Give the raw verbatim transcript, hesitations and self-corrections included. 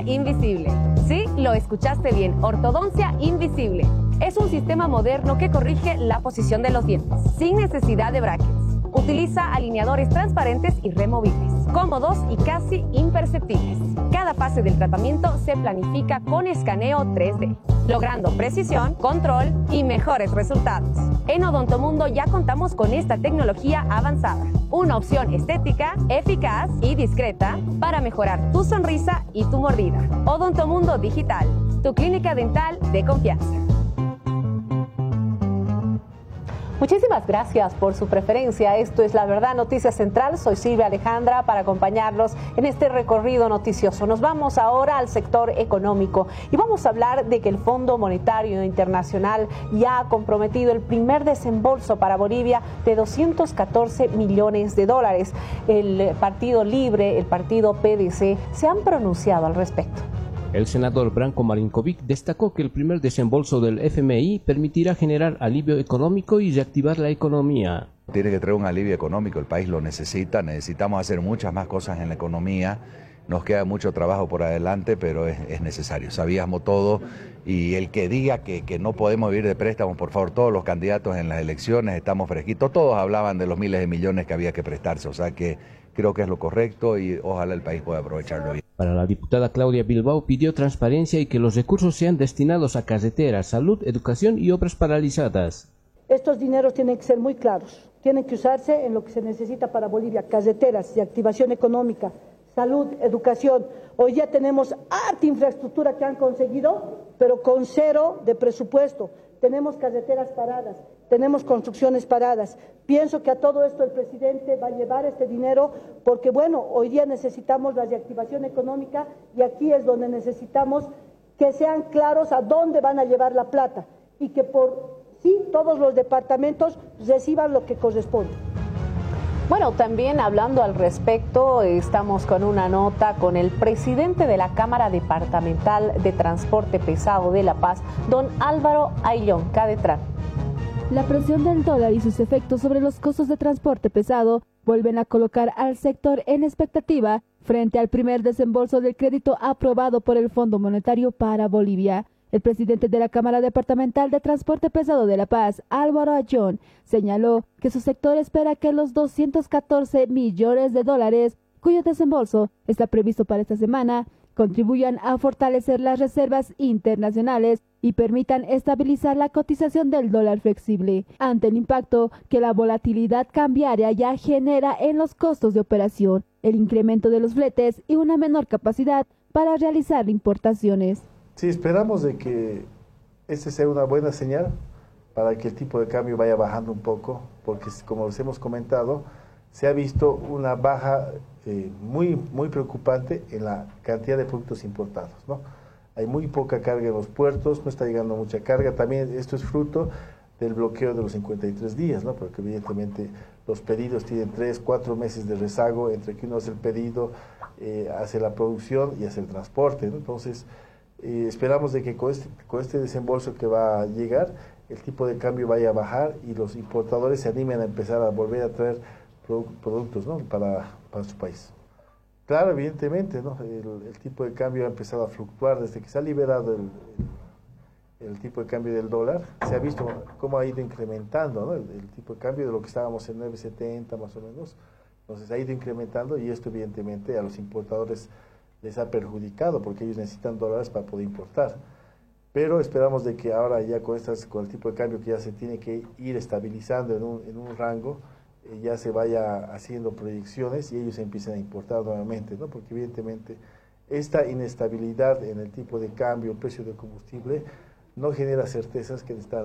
Invisible. Sí, lo escuchaste bien, ortodoncia invisible. Es un sistema moderno que corrige la posición de los dientes, sin necesidad de brackets. Utiliza alineadores transparentes y removibles, cómodos y casi imperceptibles. Cada fase del tratamiento se planifica con escaneo tres D, logrando precisión, control y mejores resultados. En Odontomundo ya contamos con esta tecnología avanzada, una opción estética, eficaz y discreta para mejorar tu sonrisa y tu mordida. Odontomundo Digital, tu clínica dental de confianza. Muchísimas gracias por su preferencia. Esto es La Verdad Noticia Central. Soy Silvia Alejandra para acompañarlos en este recorrido noticioso. Nos vamos ahora al sector económico y vamos a hablar de que el Fondo Monetario Internacional ya ha comprometido el primer desembolso para Bolivia de doscientos catorce millones de dólares. El Partido Libre, el partido P D C, se han pronunciado al respecto. El senador Branko Marinkovic destacó que el primer desembolso del F M I permitirá generar alivio económico y reactivar la economía. Tiene que traer un alivio económico, el país lo necesita, necesitamos hacer muchas más cosas en la economía, nos queda mucho trabajo por adelante, pero es, es necesario, sabíamos todo, y el que diga que, que no podemos vivir de préstamos, por favor, todos los candidatos en las elecciones estamos fresquitos, todos hablaban de los miles de millones que había que prestarse, o sea que creo que es lo correcto y ojalá el país pueda aprovecharlo bien. Para la diputada Claudia Bilbao pidió transparencia y que los recursos sean destinados a carreteras, salud, educación y obras paralizadas. Estos dineros tienen que ser muy claros, tienen que usarse en lo que se necesita para Bolivia, carreteras y activación económica, salud, educación. Hoy ya tenemos harta infraestructura que han conseguido, pero con cero de presupuesto. Tenemos carreteras paradas, tenemos construcciones paradas. Pienso que a todo esto el presidente va a llevar este dinero porque, bueno, hoy día necesitamos la reactivación económica y aquí es donde necesitamos que sean claros a dónde van a llevar la plata y que por sí todos los departamentos reciban lo que corresponde. Bueno, también hablando al respecto, estamos con una nota con el presidente de la Cámara Departamental de Transporte Pesado de La Paz, don Álvaro Ayllón Cadetran. La presión del dólar y sus efectos sobre los costos de transporte pesado vuelven a colocar al sector en expectativa frente al primer desembolso del crédito aprobado por el Fondo Monetario para Bolivia. El presidente de la Cámara Departamental de Transporte Pesado de La Paz, Álvaro Ayllón, señaló que su sector espera que los doscientos catorce millones de dólares, cuyo desembolso está previsto para esta semana, contribuyan a fortalecer las reservas internacionales y permitan estabilizar la cotización del dólar flexible ante el impacto que la volatilidad cambiaria ya genera en los costos de operación, el incremento de los fletes y una menor capacidad para realizar importaciones. Sí, esperamos de que este sea una buena señal para que el tipo de cambio vaya bajando un poco, porque como les hemos comentado, se ha visto una baja eh, muy, muy preocupante en la cantidad de productos importados, ¿no? Hay muy poca carga en los puertos, no está llegando mucha carga, también esto es fruto del bloqueo de los cincuenta y tres días, ¿no? Porque evidentemente los pedidos tienen tres, cuatro meses de rezago entre que uno hace el pedido, eh, hace la producción y hace el transporte, ¿no? Entonces, Eh, esperamos de que con este, con este desembolso que va a llegar, el tipo de cambio vaya a bajar y los importadores se animen a empezar a volver a traer produ productos, ¿no? para, para su país. Claro, evidentemente, ¿no? el, el tipo de cambio ha empezado a fluctuar desde que se ha liberado el, el, el tipo de cambio del dólar, se ha visto cómo ha ido incrementando, ¿no? el, el tipo de cambio de lo que estábamos en nueve setenta más o menos, entonces ha ido incrementando y esto evidentemente a los importadores les ha perjudicado porque ellos necesitan dólares para poder importar. Pero esperamos de que ahora ya con, estas, con el tipo de cambio que ya se tiene que ir estabilizando en un, en un rango, eh, ya se vaya haciendo proyecciones y ellos empiecen a importar nuevamente, ¿no? Porque evidentemente esta inestabilidad en el tipo de cambio, el precio del combustible, no genera certezas que están